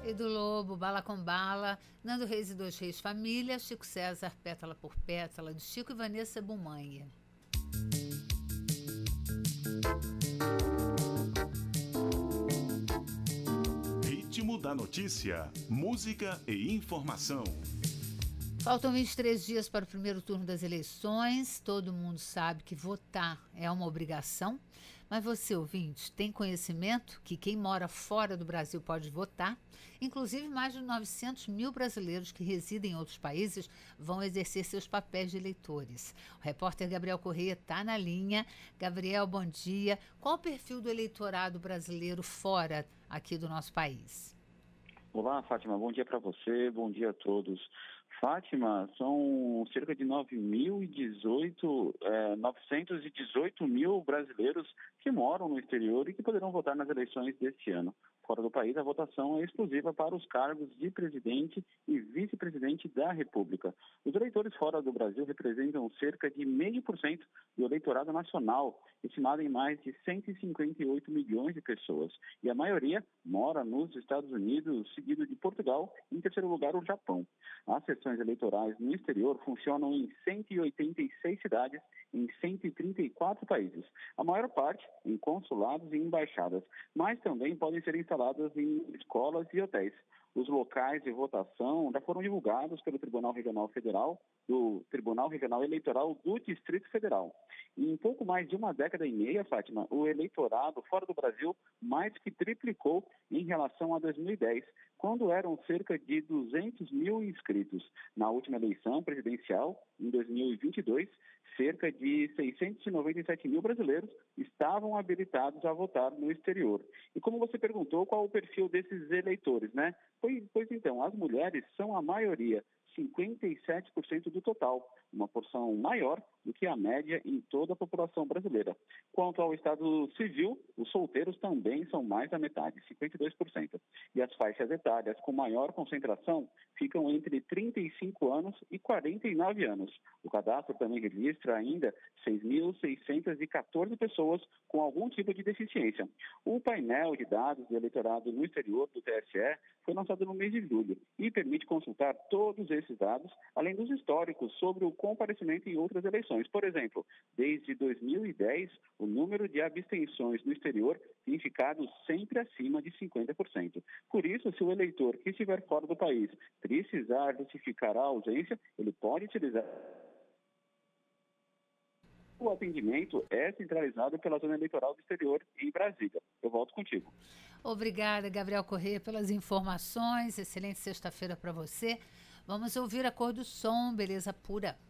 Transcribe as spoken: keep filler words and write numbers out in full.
Edu Lobo, Bala com Bala, Nando Reis e Dois Reis Família, Chico César, Pétala por Pétala, de Chico e Vanessa Bumanha. Ritmo da notícia, música e informação. Faltam vinte e três dias para o primeiro turno das eleições. Todo mundo sabe que votar é uma obrigação. Mas você, ouvinte, tem conhecimento que quem mora fora do Brasil pode votar? Inclusive, mais de novecentos mil brasileiros que residem em outros países vão exercer seus papéis de eleitores. O repórter Gabriel Correia está na linha. Gabriel, bom dia. Qual o perfil do eleitorado brasileiro fora aqui do nosso país? Olá, Fátima. Bom dia para você. Bom dia a todos. Fátima, são cerca de nove mil e dezoito, é, novecentos e dezoito mil brasileiros que moram no exterior e que poderão votar nas eleições deste ano. Fora do país, a votação é exclusiva para os cargos de presidente e vice-presidente da República. Os eleitores fora do Brasil representam cerca de zero vírgula cinco por cento do eleitorado nacional, estimado em mais de cento e cinquenta e oito milhões de pessoas. E a maioria mora nos Estados Unidos, seguido de Portugal, e em terceiro lugar o Japão. As sessões eleitorais no exterior funcionam em cento e oitenta e seis cidades em cento e trinta e quatro países, a maior parte em consulados e embaixadas, mas também podem ser instaladas em escolas e hotéis. Os locais de votação já foram divulgados pelo Tribunal Regional Federal, do Tribunal Regional Eleitoral do Distrito Federal. E em pouco mais de uma década e meia, Fátima, o eleitorado fora do Brasil mais que triplicou em relação a dois mil e dez, quando eram cerca de duzentos mil inscritos. Na última eleição presidencial, em dois mil e vinte e dois, cerca de seiscentos e noventa e sete mil brasileiros estavam habilitados a votar no exterior. E como você perguntou, qual o perfil desses eleitores, né? Pois, pois então, as mulheres são a maioria, cinquenta e sete por cento do total, uma porção maior do que a média em toda a população brasileira. Quanto ao estado civil, os solteiros também são mais da metade, cinquenta e dois por cento. E as faixas etárias com maior concentração ficam entre trinta e cinco anos e quarenta e nove anos. O cadastro também registra ainda seis mil seiscentas e quatorze pessoas com algum tipo de deficiência. O painel de dados do eleitorado no exterior do T S E foi lançado no mês de julho e permite consultar todos esses dados, além dos históricos sobre o comparecimento em outras eleições. Por exemplo, desde dois mil e dez, o número de abstenções no exterior tem ficado sempre acima de cinquenta por cento. Por isso, se o eleitor que estiver fora do país precisar justificar a ausência, ele pode utilizar. O atendimento é centralizado pela Zona Eleitoral do Exterior em Brasília. Eu volto contigo. Obrigada, Gabriel Correia, pelas informações. Excelente sexta-feira para você. Vamos ouvir a Cor do Som, Beleza Pura.